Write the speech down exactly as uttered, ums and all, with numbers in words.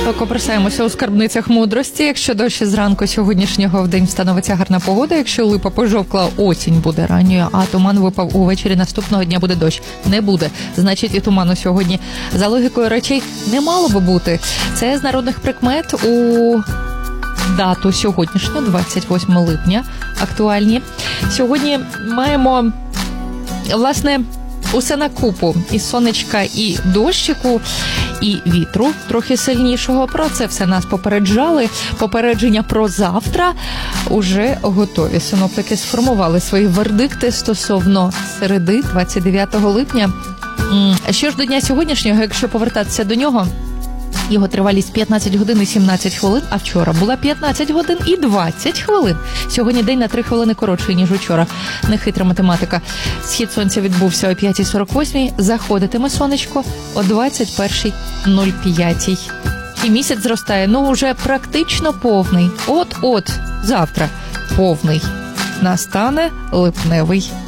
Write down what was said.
Копирсаємося у скарбницях мудрості. Якщо дощ зранку сьогоднішнього в день встановиться гарна погода, якщо липа пожовкла, осінь буде ранньою, а туман випав увечері наступного дня, буде дощ. Не буде. Значить, і туману сьогодні за логікою речей не мало би бути. Це з народних прикмет у дату сьогоднішню, двадцять восьмого липня, актуальні. Сьогодні маємо, власне, усе на купу. І сонечка, і дощику, і вітру трохи сильнішого. Про це все нас попереджали. Попередження про завтра уже готові. Синоптики сформували свої вердикти стосовно середи, двадцять дев'ятого липня. Що ж до дня сьогоднішнього, якщо повертатися до нього, його тривалість п'ятнадцять годин і сімнадцять хвилин, а вчора була п'ятнадцять годин і двадцять хвилин. Сьогодні день на три хвилини коротший, ніж учора. Нехитра математика. Схід сонця відбувся о п'ятій сорок восьмій, заходитиме сонечко о двадцять першій нуль п'ять. І місяць зростає, ну, уже практично повний. От-от, завтра повний. Настане липневий